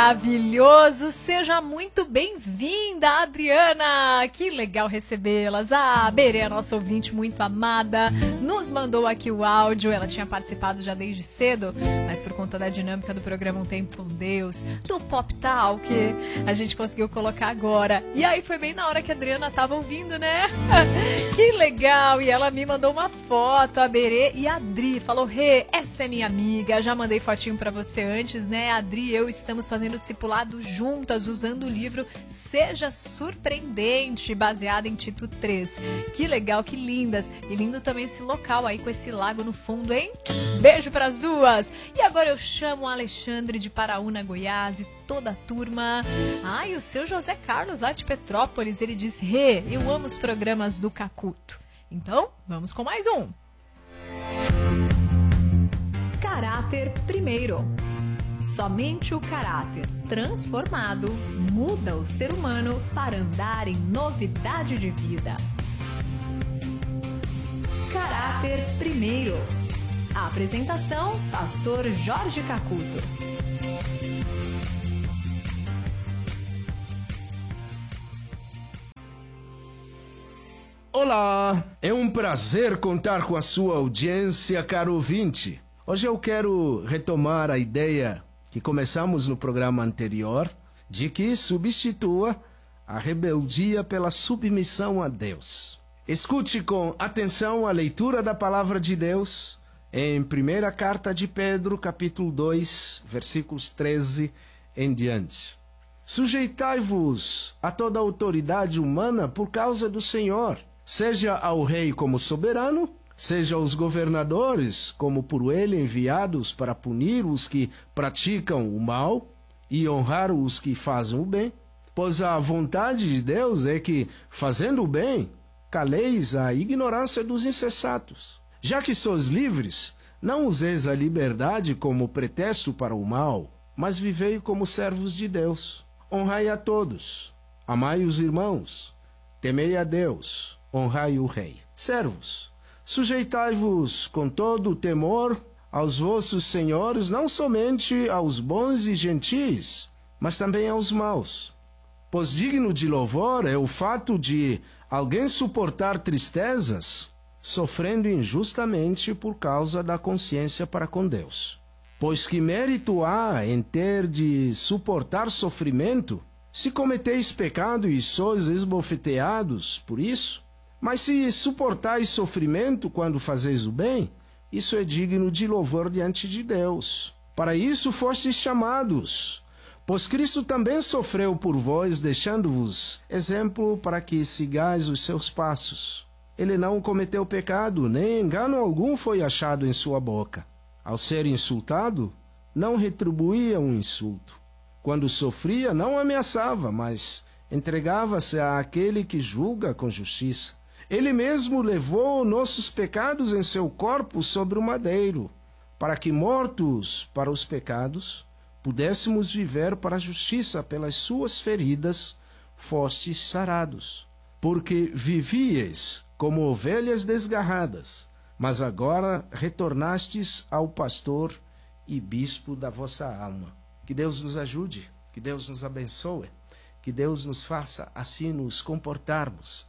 maravilhoso! Seja muito bem-vinda, Adriana! Que legal recebê-las! A Berê, a nossa ouvinte muito amada, nos mandou aqui o áudio. Ela tinha participado já desde cedo, mas por conta da dinâmica do programa Um Tempo com Deus, do Pop Talk, a gente conseguiu colocar agora. E aí foi bem na hora que a Adriana estava ouvindo, né? Que legal! E ela me mandou uma foto, a Berê e a Adri. Falou, Rê, essa é minha amiga. Já mandei fotinho pra você antes, né? A Adri e eu estamos fazendo discipulado juntas, usando o livro Seja Surpreendente, baseado em Tito 3. Que legal, que lindas. E lindo também esse local aí com esse lago no fundo, hein? Beijo pras duas. E agora eu chamo o Alexandre de Paraúna, Goiás, e toda a turma. E o seu José Carlos lá de Petrópolis, ele disse, Rê, eu amo os programas do Cacuto. Então, vamos com mais um. Caráter primeiro. Somente o caráter transformado muda o ser humano para andar em novidade de vida. Caráter primeiro. A apresentação, pastor Jorge Cacuto. Olá, é um prazer contar com a sua audiência, caro ouvinte. Hoje eu quero retomar a ideia que começamos no programa anterior, de que substitua a rebeldia pela submissão a Deus. Escute com atenção a leitura da palavra de Deus em primeira carta de Pedro, capítulo 2, versículos 13 em diante. Sujeitai-vos a toda autoridade humana por causa do Senhor, seja ao rei como soberano, seja aos governadores como por ele enviados para punir os que praticam o mal e honrar os que fazem o bem. Pois a vontade de Deus é que, fazendo o bem, caleis a ignorância dos insensatos. Já que sois livres, não useis a liberdade como pretexto para o mal, mas vivei como servos de Deus. Honrai a todos, amai os irmãos, temei a Deus, honrai o rei. Servos, sujeitai-vos com todo o temor aos vossos senhores, não somente aos bons e gentis, mas também aos maus. Pois digno de louvor é o fato de alguém suportar tristezas, sofrendo injustamente por causa da consciência para com Deus. Pois que mérito há em ter de suportar sofrimento, se cometeis pecado e sois esbofeteados por isso? Mas se suportais sofrimento quando fazeis o bem, isso é digno de louvor diante de Deus. Para isso fostes chamados, pois Cristo também sofreu por vós, deixando-vos exemplo para que sigais os seus passos. Ele não cometeu pecado, nem engano algum foi achado em sua boca. Ao ser insultado, não retribuía um insulto. Quando sofria, não ameaçava, mas entregava-se àquele que julga com justiça. Ele mesmo levou nossos pecados em seu corpo sobre o madeiro, para que, mortos para os pecados, pudéssemos viver para a justiça. Pelas suas feridas fostes sarados. Porque vivíeis como ovelhas desgarradas, mas agora retornastes ao pastor e bispo da vossa alma. Que Deus nos ajude, que Deus nos abençoe, que Deus nos faça assim nos comportarmos.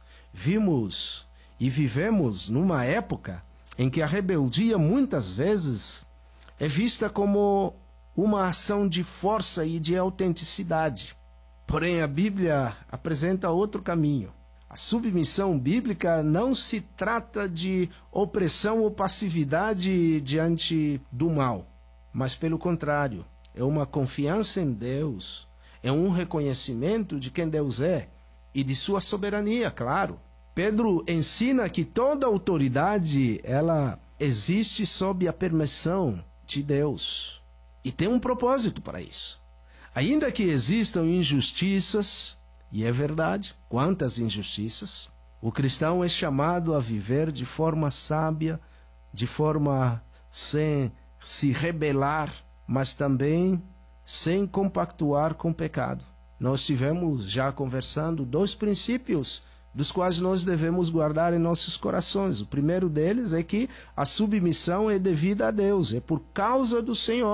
Vimos e vivemos numa época em que a rebeldia muitas vezes é vista como uma ação de força e de autenticidade. Porém, a Bíblia apresenta outro caminho. A submissão bíblica não se trata de opressão ou passividade diante do mal, mas pelo contrário, é uma confiança em Deus, é um reconhecimento de quem Deus é e de sua soberania, claro. Pedro ensina que toda autoridade, ela existe sob a permissão de Deus. E tem um propósito para isso. Ainda que existam injustiças, e é verdade, quantas injustiças, o cristão é chamado a viver de forma sábia, de forma sem se rebelar, mas também sem compactuar com o pecado. Nós estivemos já conversando 2 princípios dos quais nós devemos guardar em nossos corações. O primeiro deles é que a submissão é devida a Deus, é por causa do Senhor,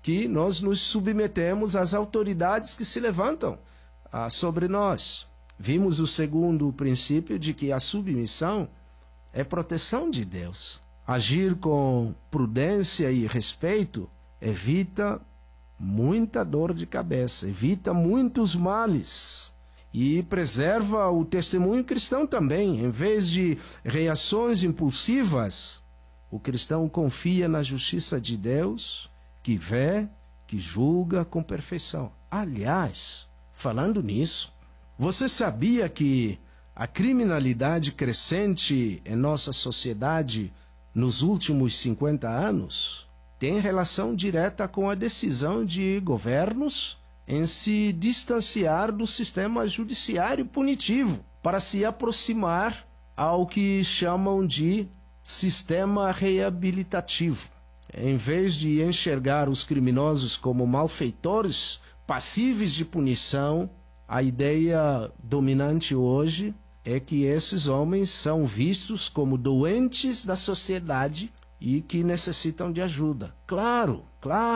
que nós nos submetemos às autoridades que se levantam sobre nós. Vimos o segundo princípio de que a submissão é proteção de Deus. Agir com prudência e respeito evita muita dor de cabeça, evita muitos males e preserva o testemunho cristão também. Em vez de reações impulsivas, o cristão confia na justiça de Deus, que vê, que julga com perfeição. Aliás, falando nisso, você sabia que a criminalidade crescente em nossa sociedade nos últimos 50 anos tem relação direta com a decisão de governos em se distanciar do sistema judiciário punitivo para se aproximar ao que chamam de sistema reabilitativo. Em vez de enxergar os criminosos como malfeitores passíveis de punição, a ideia dominante hoje é que esses homens são vistos como doentes da sociedade e que necessitam de ajuda. Claro,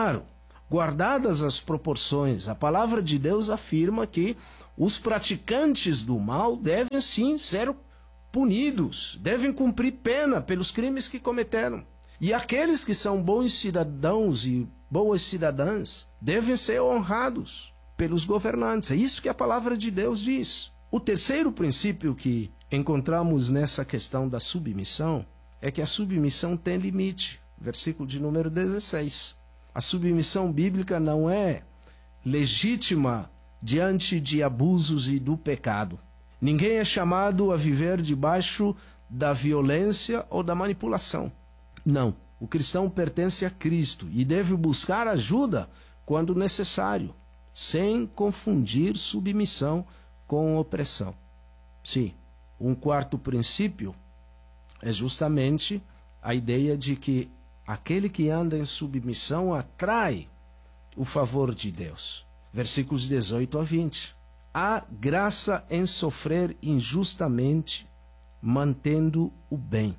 guardadas as proporções, a palavra de Deus afirma que os praticantes do mal devem sim ser punidos, devem cumprir pena pelos crimes que cometeram. E aqueles que são bons cidadãos e boas cidadãs devem ser honrados pelos governantes. É isso que a palavra de Deus diz. O terceiro princípio que encontramos nessa questão da submissão é que a submissão tem limite. Versículo de número 16. A submissão bíblica não é legítima diante de abusos e do pecado. Ninguém é chamado a viver debaixo da violência ou da manipulação. Não. O cristão pertence a Cristo e deve buscar ajuda quando necessário, sem confundir submissão com opressão. Sim, um quarto princípio é justamente a ideia de que aquele que anda em submissão atrai o favor de Deus. Versículos 18 a 20. Há graça em sofrer injustamente, mantendo o bem.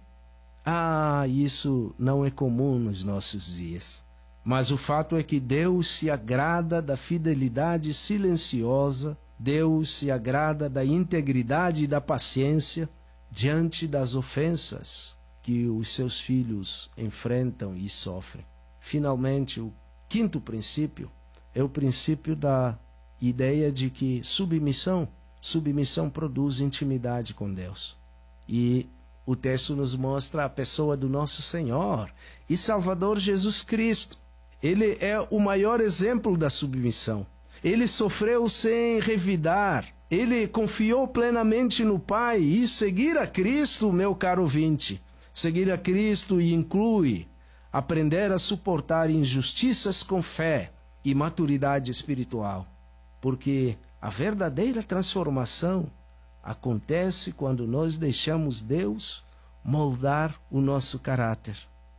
Isso não é comum nos nossos dias. Mas o fato é que Deus se agrada da fidelidade silenciosa, Deus se agrada da integridade e da paciência diante das ofensas que os seus filhos enfrentam e sofrem. Finalmente, o quinto princípio é o princípio da ideia de que submissão produz intimidade com Deus. E o texto nos mostra a pessoa do nosso Senhor e Salvador Jesus Cristo. Ele é o maior exemplo da submissão. Ele sofreu sem revidar. Ele confiou plenamente no Pai. E seguir a Cristo, meu caro ouvinte, seguir a Cristo inclui aprender a suportar injustiças com fé e maturidade espiritual. Porque a verdadeira transformação acontece quando nós deixamos Deus moldar o nosso caráter.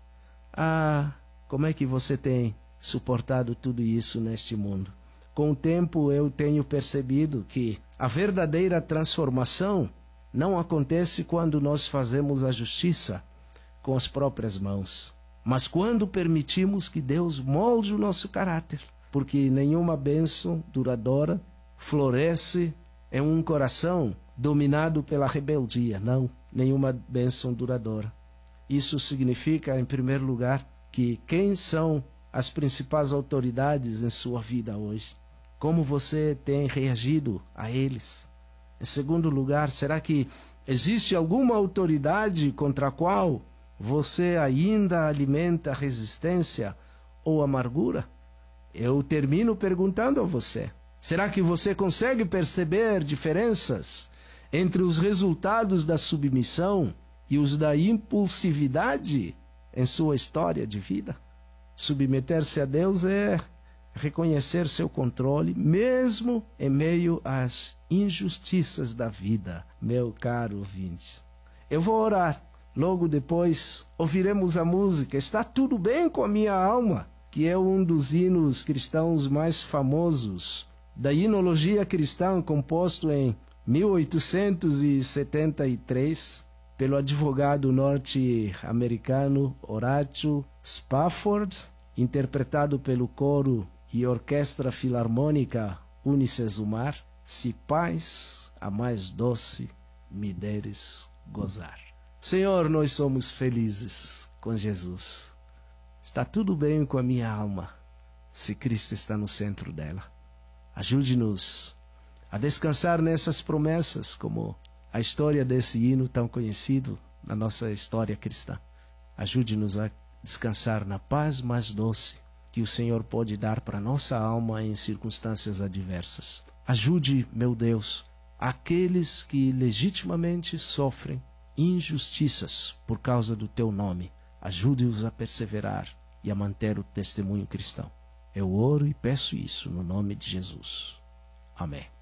Como é que você tem suportado tudo isso neste mundo? Com o tempo eu tenho percebido que a verdadeira transformação não acontece quando nós fazemos a justiça com as próprias mãos, mas quando permitimos que Deus molde o nosso caráter, porque nenhuma bênção duradoura floresce em um coração dominado pela rebeldia. Não, nenhuma bênção duradoura. Isso significa, em primeiro lugar, que quem são as principais autoridades em sua vida hoje? Como você tem reagido a eles? Em segundo lugar, será que existe alguma autoridade contra a qual você ainda alimenta resistência ou amargura? Eu termino perguntando a você: será que você consegue perceber diferenças entre os resultados da submissão e os da impulsividade em sua história de vida? Submeter-se a Deus é reconhecer seu controle, mesmo em meio às injustiças da vida, meu caro ouvinte. Eu vou orar. Logo depois ouviremos a música Está Tudo Bem com a Minha Alma, que é um dos hinos cristãos mais famosos da hinologia cristã, composto em 1873 pelo advogado norte-americano Horatio Spafford, interpretado pelo coro e orquestra filarmônica Unicesumar, se paz a mais doce me deres gozar. Senhor, nós somos felizes com Jesus. Está tudo bem com a minha alma, se Cristo está no centro dela. Ajude-nos a descansar nessas promessas, como a história desse hino tão conhecido na nossa história cristã. Ajude-nos a descansar na paz mais doce que o Senhor pode dar para nossa alma em circunstâncias adversas. Ajude, meu Deus, aqueles que legitimamente sofrem injustiças por causa do teu nome. Ajude-os a perseverar e a manter o testemunho cristão. Eu oro e peço isso no nome de Jesus. Amém.